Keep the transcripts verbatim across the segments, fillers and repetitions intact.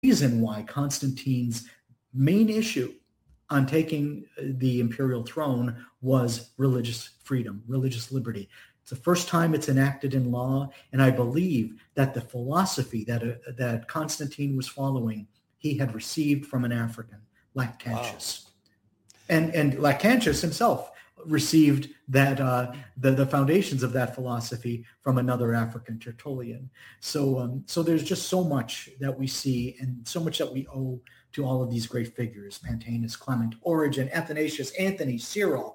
reason why Constantine's main issue on taking the imperial throne was religious freedom, religious liberty. It's the first time it's enacted in law, and I believe that the philosophy that uh, that Constantine was following, he had received from an African, Lactantius. Wow. And and Lactantius himself received that uh, the the foundations of that philosophy from another African, Tertullian. So um, so there's just so much that we see, and so much that we owe to all of these great figures: Pantaenus, Clement, Origen, Athanasius, Anthony, Cyril,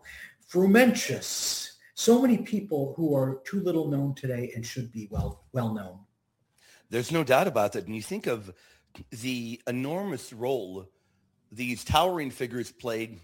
Frumentius. So many people who are too little known today and should be well well known. There's no doubt about that. And you think of the enormous role these towering figures played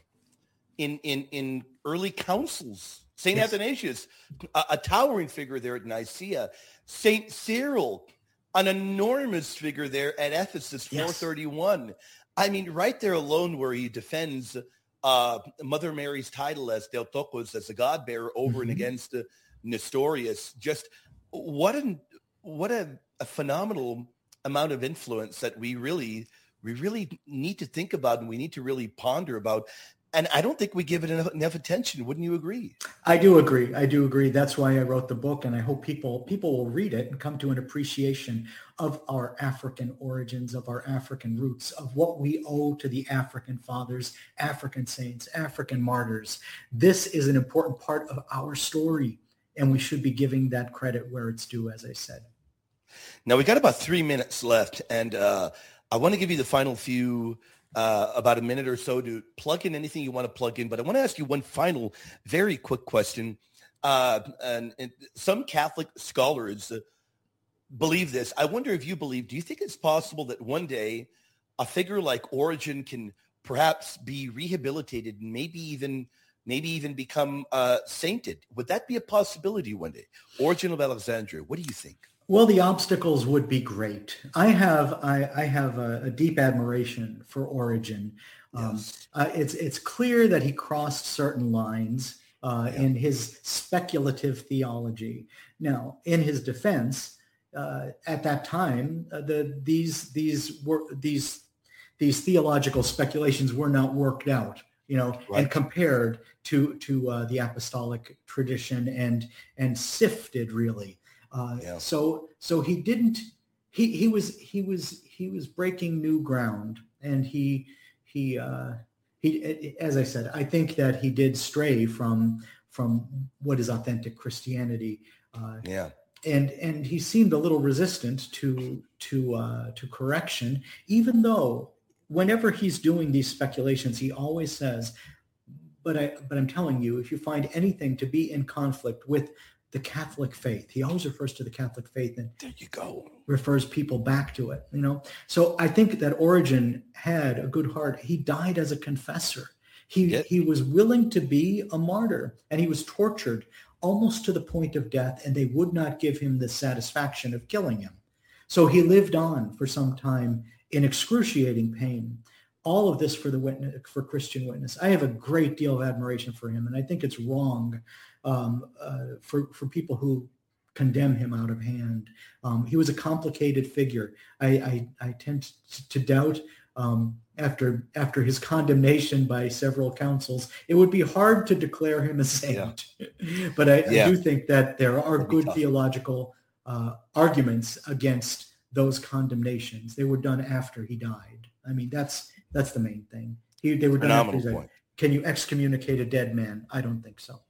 in in, in early councils. Saint Yes. Athanasius, a, a towering figure there at Nicaea. Saint Cyril, an enormous figure there at Ephesus, four thirty-one. Yes. I mean, right there alone where he defends uh, Mother Mary's title as Theotokos, as a God-bearer, over mm-hmm. and against uh, Nestorius. Just what an what a, a phenomenal amount of influence that we really we really need to think about, and we need to really ponder about. And I don't think we give it enough, enough attention. Wouldn't you agree? I do agree. I do agree. That's why I wrote the book, and I hope people people will read it and come to an appreciation of our African origins, of our African roots, of what we owe to the African fathers, African saints, African martyrs. This is an important part of our story, and we should be giving that credit where it's due, as I said. Now, we got about three minutes left, and uh, I want to give you the final few Uh, about a minute or so to plug in anything you want to plug in. But I want to ask you one final, very quick question. Uh, and, and some Catholic scholars uh, believe this. I wonder if you believe, do you think it's possible that one day a figure like Origen can perhaps be rehabilitated and maybe even maybe even become uh, sainted? Would that be a possibility one day? Origen of Alexandria, what do you think? Well, the obstacles would be great. I have I, I have a, a deep admiration for Origen. Um, yes. uh, it's it's clear that he crossed certain lines uh, yeah. in his speculative theology. Now, in his defense, uh, at that time, uh, the these these were these these theological speculations were not worked out, you know, right. and compared to to uh, the apostolic tradition and and sifted really. Uh, yeah. So, so he didn't. He he was he was he was breaking new ground, and he he uh, he. As I said, I think that he did stray from from what is authentic Christianity. Uh, yeah. And and he seemed a little resistant to to uh, to correction, even though whenever he's doing these speculations, he always says, "But I but I'm telling you, if you find anything to be in conflict with the Catholic faith," he always refers to the Catholic faith and there you go. refers people back to it, you know? So I think that Origen had a good heart. He died as a confessor. He, yeah. he was willing to be a martyr, and he was tortured almost to the point of death, and they would not give him the satisfaction of killing him. So he lived on for some time in excruciating pain. All of this for the witness, for Christian witness. I have a great deal of admiration for him, and I think it's wrong um, uh, for for people who condemn him out of hand. Um, he was a complicated figure. I I, I tend to doubt um, after after his condemnation by several councils, it would be hard to declare him a saint. Yeah. But I, yeah. I do think that there are good tough. theological uh, arguments against those condemnations. They were done after he died. I mean, that's that's the main thing. He, they were done after he died. Can you excommunicate a dead man? I don't think so.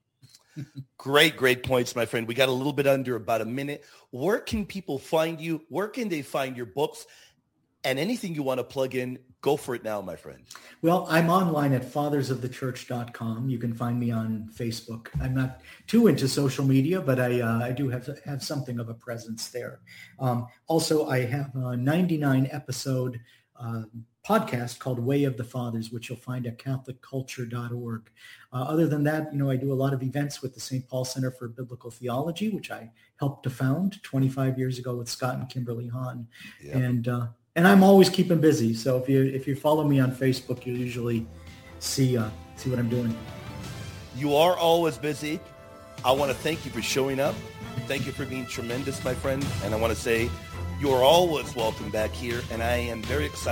Great, great points, my friend. We got a little bit under about a minute. Where can people find you? Where can they find your books? And anything you want to plug in, go for it now, my friend. Well, I'm online at fathers of the church dot com. You can find me on Facebook. I'm not too into social media, but I uh, I do have have something of a presence there. Um, also, I have a ninety-nine episode uh, podcast called Way of the Fathers, which you'll find at catholic culture dot org. Uh, other than that, you know, I do a lot of events with the Saint Paul Center for Biblical Theology, which I helped to found twenty-five years ago with Scott and Kimberly Hahn. Yep. And uh, and I'm always keeping busy. So if you if you follow me on Facebook, you'll usually see uh, see what I'm doing. You are always busy. I want to thank you for showing up. Thank you for being tremendous, my friend. And I want to say You are always welcome back here, and I am very excited